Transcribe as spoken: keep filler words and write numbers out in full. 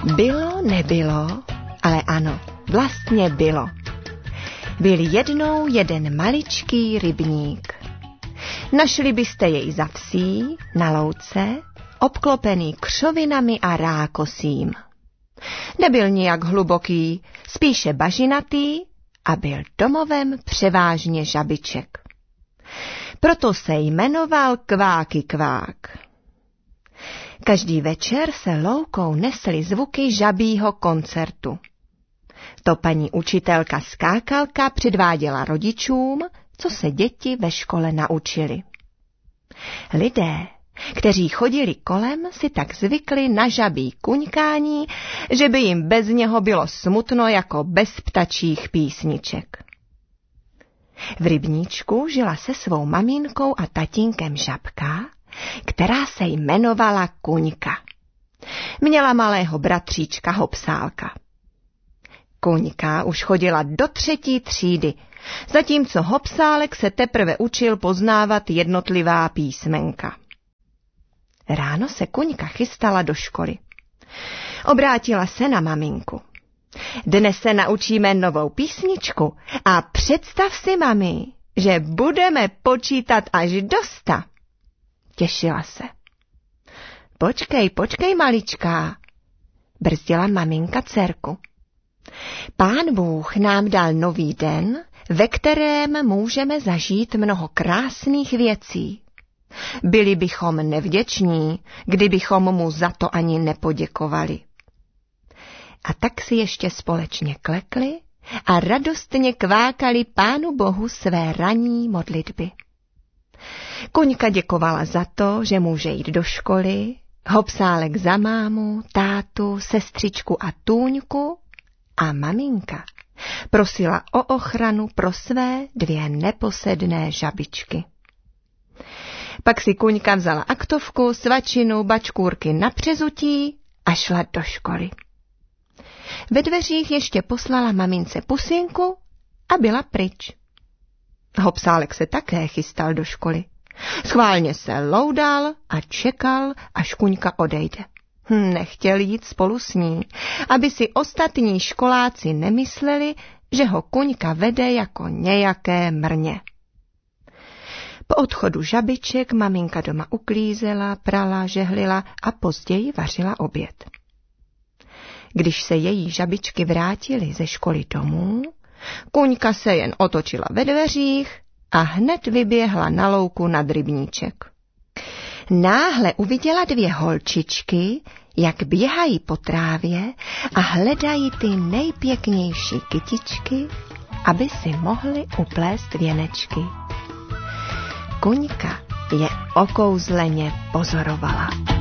Bylo, nebylo, ale ano, vlastně bylo. Byl jednou jeden maličký rybník. Našli byste jej za vsí, na louce, obklopený křovinami a rákosím. Nebyl nijak hluboký, spíše bažinatý a byl domovem převážně žabiček. Proto se jmenoval Kváky kvák. Každý večer se loukou nesly zvuky žabího koncertu. To paní učitelka Skákalka předváděla rodičům, co se děti ve škole naučili. Lidé, kteří chodili kolem, si tak zvykli na žabí kuňkání, že by jim bez něho bylo smutno jako bez ptačích písniček. V rybníčku žila se svou maminkou a tatínkem žabka, která se jmenovala Kuňka. Měla malého bratříčka Hopsálka. Kuňka už chodila do třetí třídy, zatímco Hopsálek se teprve učil poznávat jednotlivá písmenka. Ráno se Kuňka chystala do školy. Obrátila se na maminku. Dnes se naučíme novou písničku a představ si, mami, že budeme počítat až do sta. Těšila se. Počkej, počkej, maličká, brzdila maminka dcerku. Pán Bůh nám dal nový den, ve kterém můžeme zažít mnoho krásných věcí. Byli bychom nevděční, kdybychom mu za to ani nepoděkovali. A tak si ještě společně klekli a radostně kvákali Pánu Bohu své ranní modlitby. Kuňka děkovala za to, že může jít do školy, Hopsálek za mámu, tátu, sestřičku a Tůňku a maminka prosila o ochranu pro své dvě neposedné žabičky. Pak si Kuňka vzala aktovku, svačinu, bačkůrky na přezutí a šla do školy. Ve dveřích ještě poslala mamince pusinku a byla pryč. Hopsálek se také chystal do školy. Schválně se loudal a čekal, až Kuňka odejde. Nechtěl jít spolu s ní, aby si ostatní školáci nemysleli, že ho Kuňka vede jako nějaké mrně. Po odchodu žabiček maminka doma uklízela, prala, žehlila a později vařila oběd. Když se její žabičky vrátily ze školy domů, Kuňka se jen otočila ve dveřích a hned vyběhla na louku nad rybníček. Náhle uviděla dvě holčičky, jak běhají po trávě a hledají ty nejpěknější kytičky, aby si mohly uplést věnečky. Kuňka je okouzleně pozorovala.